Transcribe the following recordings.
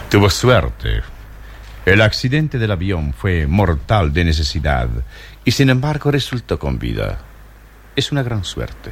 Tuvo suerte. El accidente del avión fue mortal de necesidad y sin embargo resultó con vida. Es una gran suerte.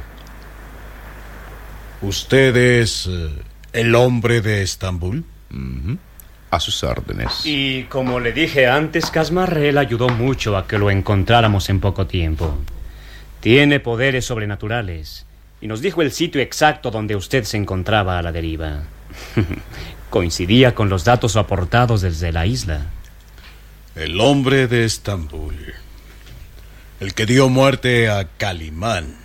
¿Usted es el hombre de Estambul? A sus órdenes. Y como le dije antes, Casmar, él ayudó mucho a que lo encontráramos en poco tiempo. Tiene poderes sobrenaturales y nos dijo el sitio exacto donde usted se encontraba a la deriva. Coincidía con los datos aportados desde la isla. El hombre de Estambul. El que dio muerte a Calimán.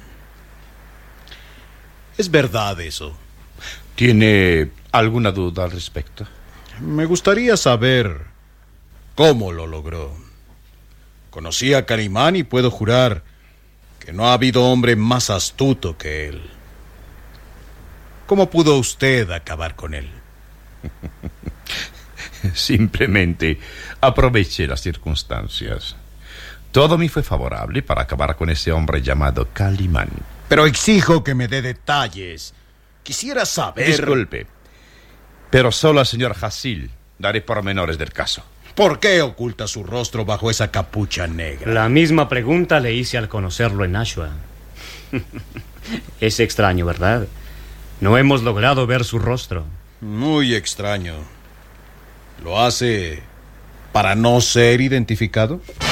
¿Es verdad eso? ¿Tiene alguna duda al respecto? Me gustaría saber cómo lo logró. Conocí a Calimán y puedo jurar que no ha habido hombre más astuto que él. ¿Cómo pudo usted acabar con él? Simplemente aproveché las circunstancias. Todo me fue favorable para acabar con ese hombre llamado Calimán. Pero exijo que me dé detalles. Quisiera saber... Disculpe, pero solo al señor Hasil daré pormenores del caso. ¿Por qué oculta su rostro bajo esa capucha negra? La misma pregunta le hice al conocerlo en Nashua. Es extraño, ¿verdad? No hemos logrado ver su rostro. Muy extraño. ¿Lo hace para no ser identificado?